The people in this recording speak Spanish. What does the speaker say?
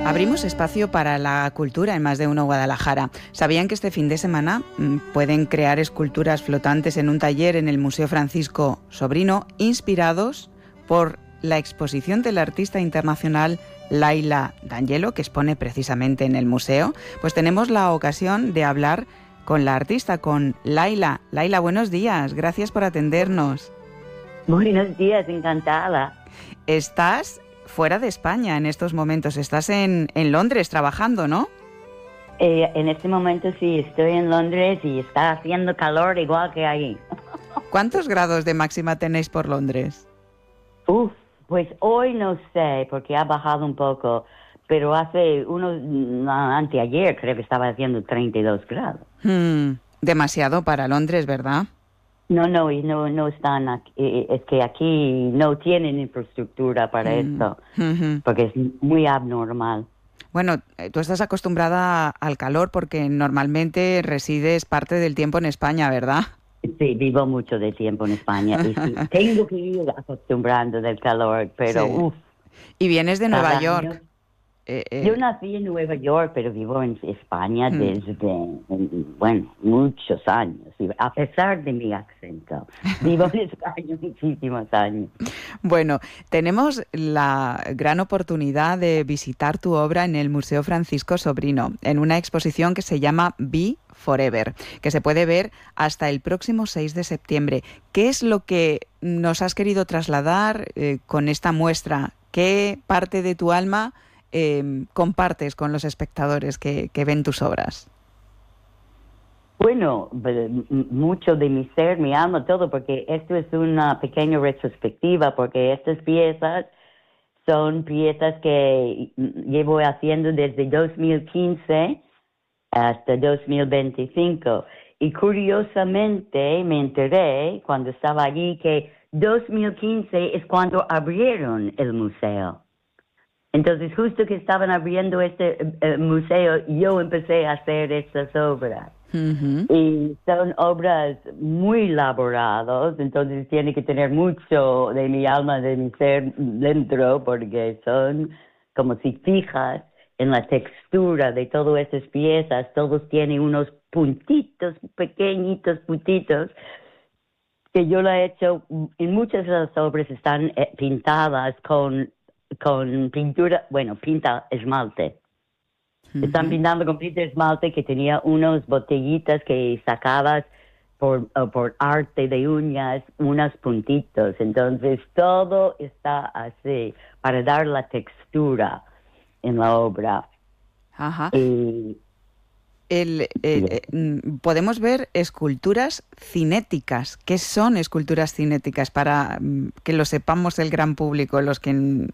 Abrimos espacio para la cultura en Más de Uno Guadalajara. ¿Sabían que este fin de semana pueden crear esculturas flotantes en un taller en el Museo Francisco Sobrino, inspirados por la exposición del artista internacional Laila D'Angelo, que expone precisamente en el museo? Pues tenemos la ocasión de hablar con la artista, con Laila. Laila, buenos días, gracias por atendernos. Buenos días, encantada. Estás fuera de España en estos momentos, estás en Londres trabajando, ¿no? En este momento sí, estoy en Londres y está haciendo calor igual que ahí. ¿Cuántos grados de máxima tenéis por Londres? Pues hoy no sé, porque ha bajado un poco, pero anteayer creo que estaba haciendo 32 grados. Demasiado para Londres, ¿verdad? No están aquí, es que aquí no tienen infraestructura para esto, porque es muy abnormal. Bueno, tú estás acostumbrada al calor porque normalmente resides parte del tiempo en España, ¿verdad? Sí, vivo mucho de tiempo en España y sí, tengo que ir acostumbrando del calor, pero sí. ¿Y vienes de Nueva York? Año, yo nací en Nueva York, pero vivo en España desde, muchos años, a pesar de mi acento. Vivo en España muchísimos años. Bueno, tenemos la gran oportunidad de visitar tu obra en el Museo Francisco Sobrino, en una exposición que se llama Be Forever, que se puede ver hasta el próximo 6 de septiembre. ¿Qué es lo que nos has querido trasladar con esta muestra? ¿Qué parte de tu alma compartes con los espectadores que ven tus obras? Bueno, mucho de mi ser, mi alma, todo, porque esto es una pequeña retrospectiva, porque estas piezas son piezas que llevo haciendo desde 2015 hasta 2025. Y curiosamente me enteré cuando estaba allí que 2015 es cuando abrieron el museo. Entonces, justo que estaban abriendo este museo, yo empecé a hacer estas obras. Y son obras muy elaboradas, entonces tiene que tener mucho de mi alma, de mi ser dentro, porque son, como si fijas en la textura de todas estas piezas, todos tienen unos puntitos, pequeñitos puntitos, que yo lo he hecho, en muchas de las obras están pintadas con pintura, pinta esmalte. Están pintando con pinta esmalte que tenía unas botellitas que sacabas por arte de uñas, unos puntitos. Entonces todo está así para dar la textura en la obra. Ajá. Podemos ver esculturas cinéticas. ¿Qué son esculturas cinéticas? Para que lo sepamos el gran público, los que